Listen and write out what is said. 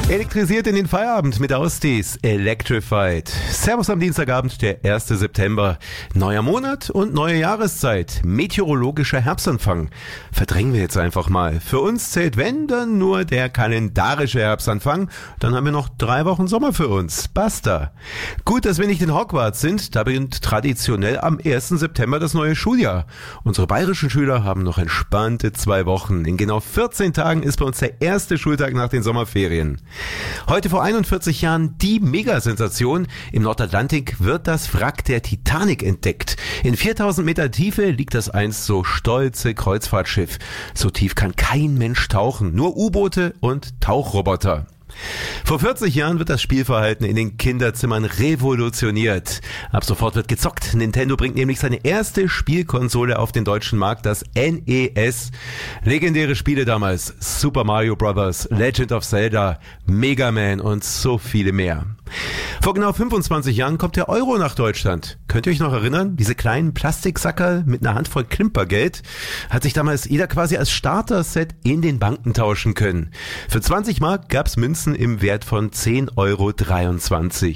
Elektrisiert in den Feierabend mit Austis, Electrified. Servus am Dienstagabend, der 1. September. Neuer Monat und neue Jahreszeit. Meteorologischer Herbstanfang. Verdrängen wir jetzt einfach mal. Für uns zählt, wenn, dann nur der kalendarische Herbstanfang. Dann haben wir noch 3 Wochen Sommer für uns. Basta. Gut, dass wir nicht in Hogwarts sind. Da beginnt traditionell am 1. September das neue Schuljahr. Unsere bayerischen Schüler haben noch entspannte 2 Wochen. In genau 14 Tagen ist bei uns der erste Schultag nach den Sommerferien. Heute vor 41 Jahren die Megasensation. Im Nordatlantik wird das Wrack der Titanic entdeckt. In 4000 Meter Tiefe liegt das einst so stolze Kreuzfahrtschiff. So tief kann kein Mensch tauchen, nur U-Boote und Tauchroboter. Vor 40 Jahren wird das Spielverhalten in den Kinderzimmern revolutioniert. Ab sofort wird gezockt. Nintendo bringt nämlich seine erste Spielkonsole auf den deutschen Markt, das NES. Legendäre Spiele damals: Super Mario Bros., Legend of Zelda, Mega Man und so viele mehr. Vor genau 25 Jahren kommt der Euro nach Deutschland. Könnt ihr euch noch erinnern? Diese kleinen Plastiksackerl mit einer Handvoll Klimpergeld hat sich damals jeder quasi als Starter-Set in den Banken tauschen können. Für 20 Mark gab's Münzen im Wert von 10,23 Euro.